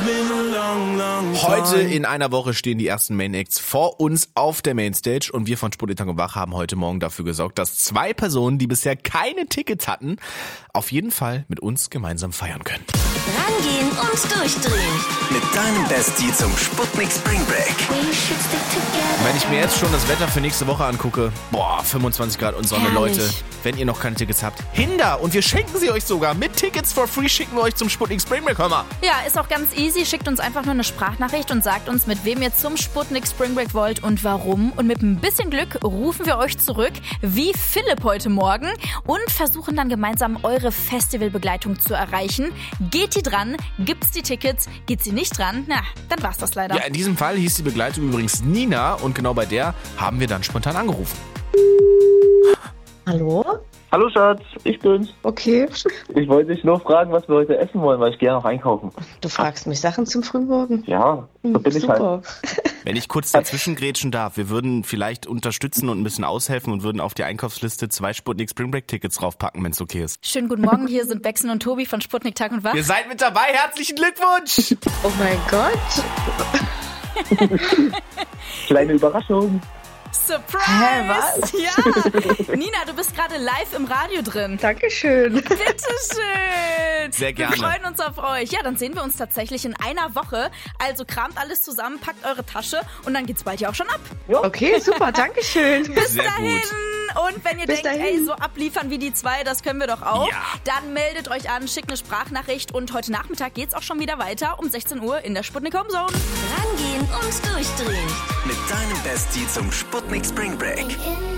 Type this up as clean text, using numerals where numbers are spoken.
Heute in einer Woche stehen die ersten Main Acts vor uns auf der Mainstage und wir von Sputnik Tag und Wach haben heute Morgen dafür gesorgt, dass 2 Personen, die bisher keine Tickets hatten, auf jeden Fall mit uns gemeinsam feiern können. Rangehen und durchdrehen. Mit deinem Bestie zum Sputnik Spring Break. Und wenn ich mir jetzt schon das Wetter für nächste Woche angucke, 25 Grad und Sonne, Herrlich. Leute, wenn ihr noch keine Tickets habt, Hinder! Und wir schenken sie euch sogar. Mit Tickets for free schicken wir euch zum Sputnik Spring Break, hör mal. Ja, ist auch ganz easy. Schickt uns einfach nur eine Sprachnachricht und sagt uns, mit wem ihr zum Sputnik Spring Break wollt und warum. Und mit ein bisschen Glück rufen wir euch zurück, wie Philipp heute Morgen, und versuchen dann gemeinsam eure Festivalbegleitung zu erreichen. Geht die dran? Gibt's die Tickets? Geht sie nicht dran? Na, dann war's das leider. Ja, in diesem Fall hieß die Begleitung übrigens Nina und genau bei der haben wir dann spontan angerufen. Hallo? Hallo Schatz, ich bin's. Okay. Ich wollte dich nur fragen, was wir heute essen wollen, weil ich gehe noch einkaufen. Du fragst mich Sachen zum Frühmorgen? Ja, so bin ich halt. Super. Wenn ich kurz dazwischen grätschen darf, wir würden vielleicht unterstützen und ein bisschen aushelfen und würden auf die Einkaufsliste 2 Sputnik Spring Break Tickets draufpacken, wenn es okay ist. Schönen guten Morgen, hier sind Bexen und Tobi von Sputnik Tag und Wach. Ihr seid mit dabei, herzlichen Glückwunsch! Oh mein Gott. Kleine Überraschung. Surprise! Hä, was? Ja! Nina, du bist gerade live im Radio drin. Dankeschön. Bitteschön! Sehr gerne. Wir freuen uns auf euch. Ja, dann sehen wir uns tatsächlich in einer Woche. Also kramt alles zusammen, packt eure Tasche und dann geht's bald ja auch schon ab. Okay, super, Dankeschön. Bis Sehr dahin! gut. Und wenn ihr Bis denkt, dahin. ey, so abliefern wie die 2, das können wir doch auch, Ja. dann meldet euch an, schickt eine Sprachnachricht und heute Nachmittag geht's auch schon wieder weiter um 16 Uhr in der Sputnik Home Zone. Rangehen und durchdrehen. Mit deinem Bestie zum Sputnik Spring Break.